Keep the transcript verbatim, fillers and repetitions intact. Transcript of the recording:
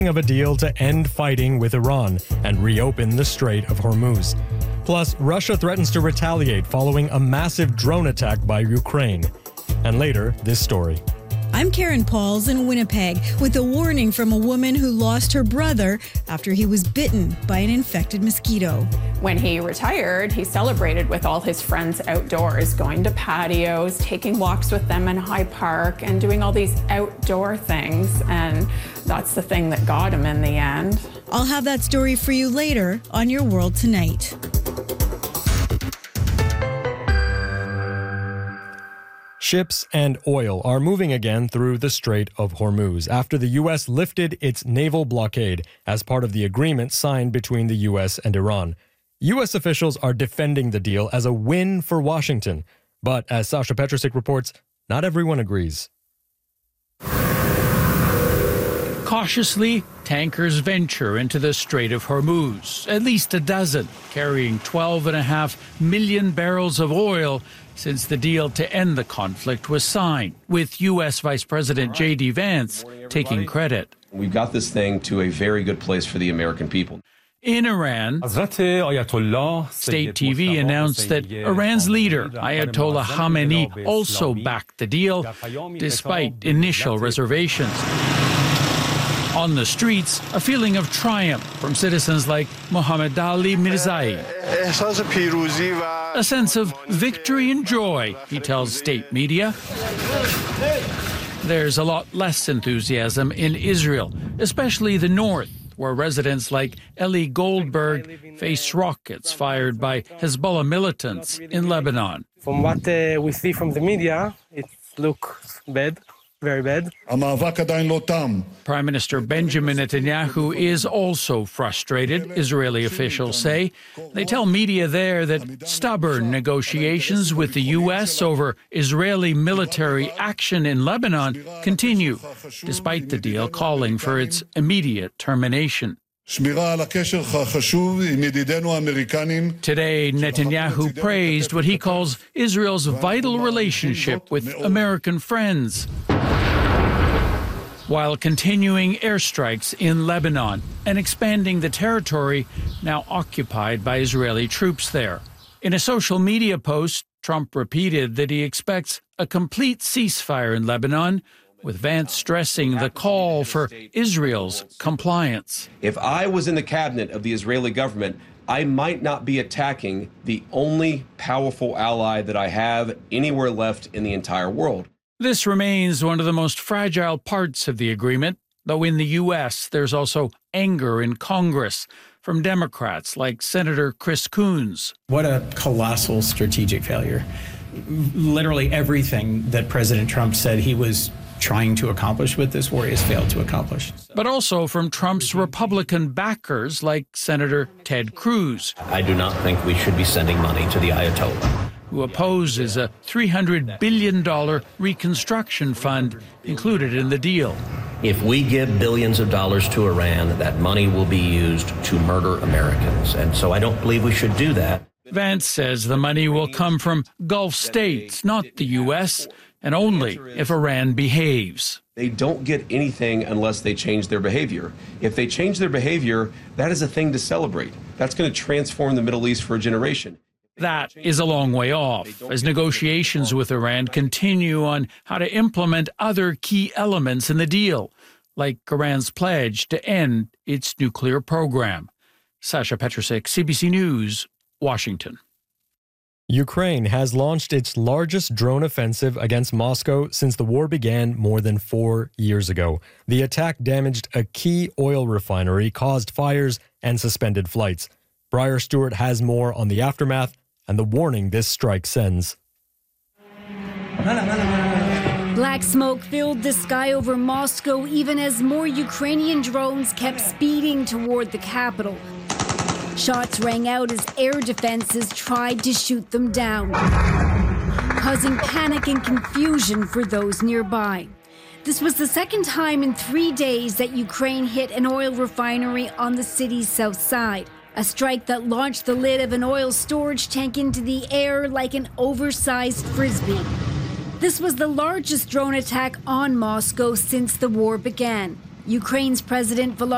of a deal to end fighting with Iran and reopen the Strait of Hormuz. Plus, Russia threatens to retaliate following a massive drone attack by Ukraine. And later, this story. I'm Karen Pauls in Winnipeg with a warning from a woman who lost her brother after he was bitten by an infected mosquito. When he retired, he celebrated with all his friends outdoors, going to patios, taking walks with them in High Park, and doing all these outdoor things. And that's the thing that got him in the end. I'll have that story for you later on Your World Tonight. Ships and oil are moving again through the Strait of Hormuz after the U S lifted its naval blockade as part of the agreement signed between the U S and Iran. U S officials are defending the deal as a win for Washington. But as Sasha Petrusik reports, not everyone agrees. Cautiously, tankers venture into the Strait of Hormuz, at least a dozen, carrying twelve and a half million barrels of oil since the deal to end the conflict was signed, with U S Vice President J D Vance taking credit. We've got this thing to a very good place for the American people. In Iran, state T V announced that Iran's leader, Ayatollah Khamenei, also backed the deal, despite initial reservations. On the streets, a feeling of triumph from citizens like Mohammad Ali Mirzai. A sense of victory and joy, he tells state media. There's a lot less enthusiasm in Israel, especially the north, where residents like Eli Goldberg face rockets fired by Hezbollah militants in Lebanon. From what uh, we see from the media, it looks bad. Very bad. Prime Minister Benjamin Netanyahu is also frustrated, Israeli officials say. They tell media there that stubborn negotiations with the U S over Israeli military action in Lebanon continue, despite the deal calling for its immediate termination. Today, Netanyahu praised what he calls Israel's vital relationship with American friends, while continuing airstrikes in Lebanon and expanding the territory now occupied by Israeli troops there. In a social media post, Trump repeated that he expects a complete ceasefire in Lebanon, with Vance stressing the call for Israel's compliance. If I was in the cabinet of the Israeli government, I might not be attacking the only powerful ally that I have anywhere left in the entire world. This remains one of the most fragile parts of the agreement, though in the U S there's also anger in Congress from Democrats like Senator Chris Coons. What a colossal strategic failure. Literally everything that President Trump said he was trying to accomplish with this war has failed to accomplish. But also from Trump's Republican backers like Senator Ted Cruz. I do not think we should be sending money to the Ayatollah, who opposes a three hundred billion dollars reconstruction fund included in the deal. If we give billions of dollars to Iran, that money will be used to murder Americans. And so I don't believe we should do that. Vance says the money will come from Gulf states, not the U S, and only if Iran behaves. They don't get anything unless they change their behavior. If they change their behavior, that is a thing to celebrate. That's going to transform the Middle East for a generation. That is a long way off, as negotiations with Iran continue on how to implement other key elements in the deal, like Iran's pledge to end its nuclear program. Sasha Petrusik, C B C News, Washington. Ukraine has launched its largest drone offensive against Moscow since the war began more than four years ago. The attack damaged a key oil refinery, caused fires, and suspended flights. Briar Stewart has more on the aftermath and the warning this strike sends. Black smoke filled the sky over Moscow even as more Ukrainian drones kept speeding toward the capital. Shots rang out as air defenses tried to shoot them down, causing panic and confusion for those nearby. This was the second time in three days that Ukraine hit an oil refinery on the city's south side, a strike that launched the lid of an oil storage tank into the air like an oversized frisbee. This was the largest drone attack on Moscow since the war began. Ukraine's President Volodymyr